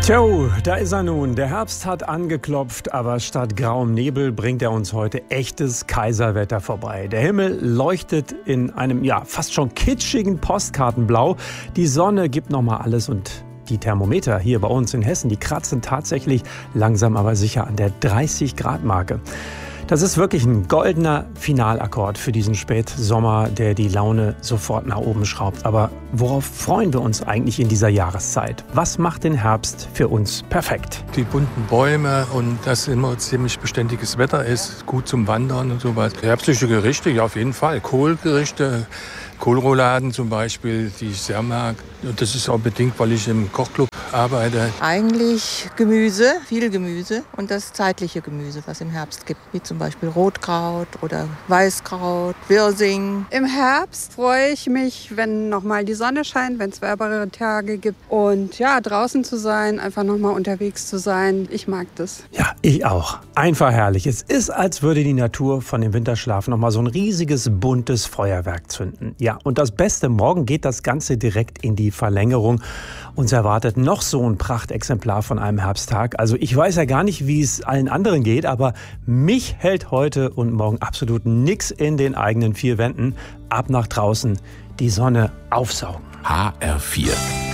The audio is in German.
Tjo, da ist er nun. Der Herbst hat angeklopft, aber statt grauem Nebel bringt er uns heute echtes Kaiserwetter vorbei. Der Himmel leuchtet in einem, fast schon kitschigen Postkartenblau. Die Sonne gibt nochmal alles und die Thermometer hier bei uns in Hessen, die kratzen tatsächlich langsam aber sicher an der 30-Grad-Marke. Das ist wirklich ein goldener Finalakkord für diesen Spätsommer, der die Laune sofort nach oben schraubt. Aber worauf freuen wir uns eigentlich in dieser Jahreszeit? Was macht den Herbst für uns perfekt? Die bunten Bäume und dass immer ziemlich beständiges Wetter ist, gut zum Wandern und sowas. Herbstliche Gerichte, ja auf jeden Fall. Kohlgerichte, Kohlrouladen zum Beispiel, die ich sehr mag. Und das ist auch bedingt, weil ich im Kochclub arbeite. Eigentlich Gemüse, viel Gemüse und das zeitliche Gemüse, was im Herbst gibt, wie zum Beispiel Rotkraut oder Weißkraut, Wirsing. Im Herbst freue ich mich, wenn nochmal die Sonne scheint, wenn es wärmere Tage gibt und draußen zu sein, einfach nochmal unterwegs zu sein. Ich mag das. Ja, ich auch. Einfach herrlich. Es ist, als würde die Natur von dem Winterschlaf nochmal so ein riesiges, buntes Feuerwerk zünden. Ja, und das Beste, morgen geht das Ganze direkt in die Verlängerung. Uns erwartet noch so ein Prachtexemplar von einem Herbsttag. Also ich weiß ja gar nicht, wie es allen anderen geht, aber mich hält heute und morgen absolut nichts in den eigenen vier Wänden. Ab nach draußen, die Sonne aufsaugen. HR4